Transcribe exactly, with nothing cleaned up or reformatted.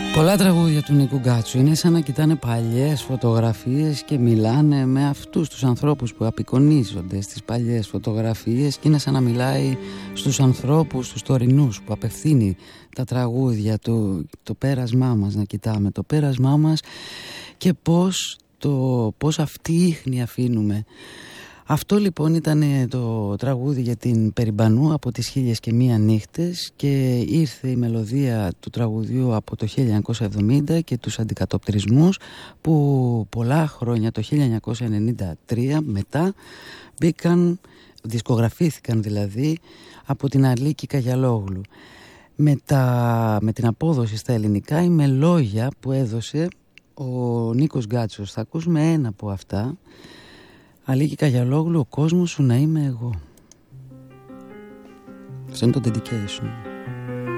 Πολλά τραγούδια του Νίκου Γκάτσου είναι σαν να κοιτάνε παλιές φωτογραφίες και μιλάνε με αυτούς τους ανθρώπους που απεικονίζονται στις παλιές φωτογραφίες, και είναι σαν να μιλάει στους ανθρώπους, τους τωρινούς, που απευθύνει τα τραγούδια του, το πέρασμά μας, να κοιτάμε το πέρασμά μας και πώς, το, πώς αυτή η ίχνη αφήνουμε. Αυτό λοιπόν ήταν το τραγούδι για την Περιμπανού από τις χίλιες και μία νύχτες, και ήρθε η μελωδία του τραγουδιού από το χίλια εννιακόσια εβδομήντα και τους αντικατοπτρισμούς που πολλά χρόνια, το χίλια εννιακόσια ενενήντα τρία μετά, μπήκαν, δισκογραφήθηκαν δηλαδή από την Αλίκη Καγιαλόγλου. Με, τα, με την απόδοση στα ελληνικά, οι μελόγια που έδωσε ο Νίκος Γκάτσος. Θα ακούσουμε ένα από αυτά. Αλίκη Καγιαλόγλου, ο κόσμος σου να είμαι εγώ. Αυτό είναι το dedication.